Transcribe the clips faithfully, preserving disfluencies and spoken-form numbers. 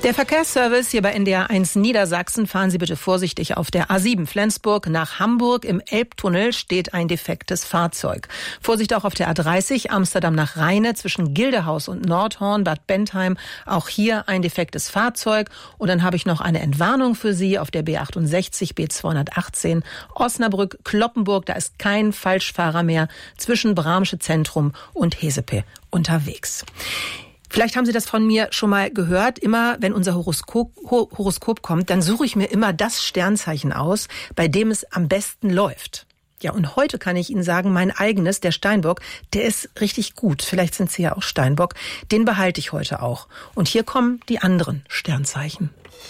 Der Verkehrsservice hier bei N D R eins Niedersachsen. Fahren Sie bitte vorsichtig auf der A sieben Flensburg nach Hamburg. Im Elbtunnel steht ein defektes Fahrzeug. Vorsicht auch auf der A dreißig Amsterdam nach Rheine zwischen Gildehaus und Nordhorn, Bad Bentheim. Auch hier ein defektes Fahrzeug. Und dann habe ich noch eine Entwarnung für Sie auf der B achtundsechzig, B zweihundertachtzehn Osnabrück, Kloppenburg. Da ist kein Falschfahrer mehr zwischen Bramsche Zentrum und Hesepe unterwegs. Vielleicht haben Sie das von mir schon mal gehört. Immer, wenn unser Horoskop, Horoskop kommt, dann suche ich mir immer das Sternzeichen aus, bei dem es am besten läuft. Ja, und heute kann ich Ihnen sagen, mein eigenes, der Steinbock, der ist richtig gut. Vielleicht sind Sie ja auch Steinbock. Den behalte ich heute auch. Und hier kommen die anderen Sternzeichen.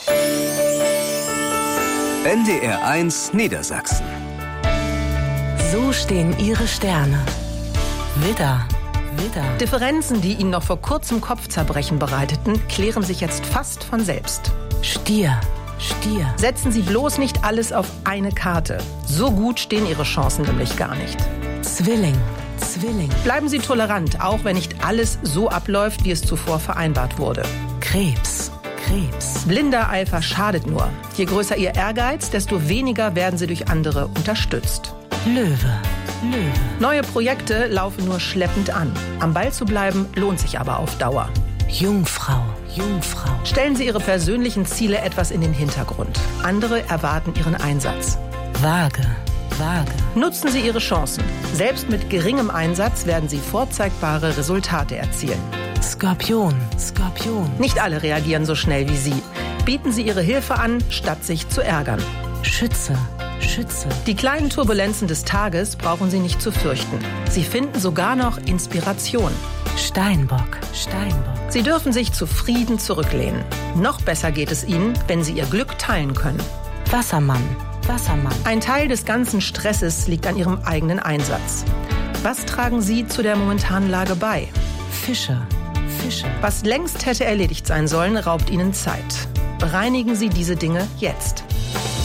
N D R eins Niedersachsen. So stehen Ihre Sterne. Widder. Widder. Differenzen, die Ihnen noch vor kurzem Kopfzerbrechen bereiteten, klären sich jetzt fast von selbst. Stier. Stier. Setzen Sie bloß nicht alles auf eine Karte. So gut stehen Ihre Chancen nämlich gar nicht. Zwilling. Zwilling. Bleiben Sie tolerant, auch wenn nicht alles so abläuft, wie es zuvor vereinbart wurde. Krebs. Krebs. Blinder Eifer schadet nur. Je größer Ihr Ehrgeiz, desto weniger werden Sie durch andere unterstützt. Löwe. Löwe. Neue Projekte laufen nur schleppend an. Am Ball zu bleiben, lohnt sich aber auf Dauer. Jungfrau. Jungfrau. Stellen Sie Ihre persönlichen Ziele etwas in den Hintergrund. Andere erwarten Ihren Einsatz. Waage. Waage. Nutzen Sie Ihre Chancen. Selbst mit geringem Einsatz werden Sie vorzeigbare Resultate erzielen. Skorpion. Skorpion. Nicht alle reagieren so schnell wie Sie. Bieten Sie Ihre Hilfe an, statt sich zu ärgern. Schütze. Schütze. Die kleinen Turbulenzen des Tages brauchen Sie nicht zu fürchten. Sie finden sogar noch Inspiration. Steinbock. Steinbock. Sie dürfen sich zufrieden zurücklehnen. Noch besser geht es Ihnen, wenn Sie Ihr Glück teilen können. Wassermann. Wassermann. Ein Teil des ganzen Stresses liegt an Ihrem eigenen Einsatz. Was tragen Sie zu der momentanen Lage bei? Fische. Fische. Was längst hätte erledigt sein sollen, raubt Ihnen Zeit. Bereinigen Sie diese Dinge jetzt.